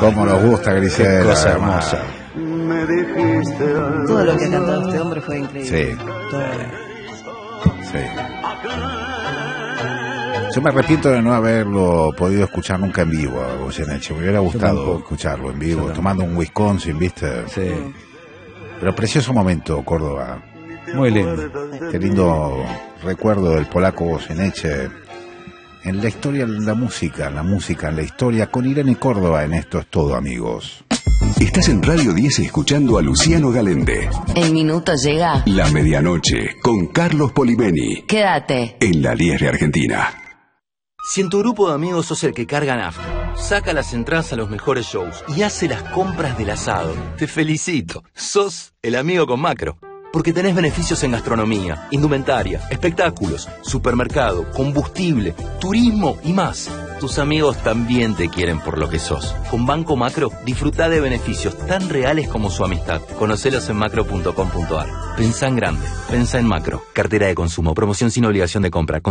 Cómo nos gusta Griselda. Qué cosa hermosa. Todo lo que ha cantado este hombre fue increíble. Sí. Todo. Sí. Yo me arrepiento de no haberlo podido escuchar nunca en vivo a Goyeneche. Me hubiera gustado escucharlo en vivo, tomando un Wisconsin, ¿viste? Sí. Pero precioso momento, Córdoba. Muy lindo. Qué lindo recuerdo del polaco Goyeneche en la historia de la música, en la historia, con Irene Córdoba en Esto es Todo, amigos. Estás en Radio 10 escuchando a Luciano Galende. El minuto llega. La medianoche con Carlos Polimeni. Quédate. En la Liesre Argentina. Si en tu grupo de amigos sos el que carga nafta, saca las entradas a los mejores shows y hace las compras del asado, te felicito. Sos el amigo con Macro. Porque tenés beneficios en gastronomía, indumentaria, espectáculos, supermercado, combustible, turismo y más. Tus amigos también te quieren por lo que sos. Con Banco Macro, disfrutá de beneficios tan reales como su amistad. Conocelos en macro.com.ar. Pensá en grande. Pensá en Macro. Cartera de consumo. Promoción sin obligación de compra.